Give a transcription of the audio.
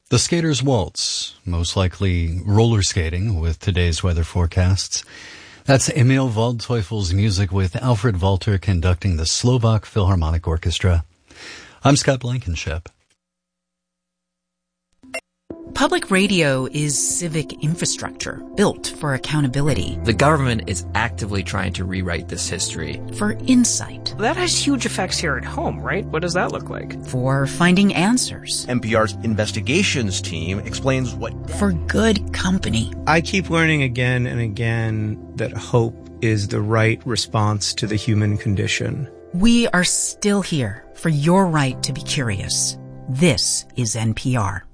The Skater's Waltz, most likely roller skating with today's weather forecasts. That's Emil Waldteufel's music with Alfred Walter conducting the Slovak Philharmonic Orchestra. I'm Scott Blankenship. Public radio is civic infrastructure built for accountability. The government is actively trying to rewrite this history. For insight. That has huge effects here at home, right? What does that look like? For finding answers. NPR's investigations team explains what... For good company. I keep learning again and again that hope is the right response to the human condition. We are still here for your right to be curious. This is NPR.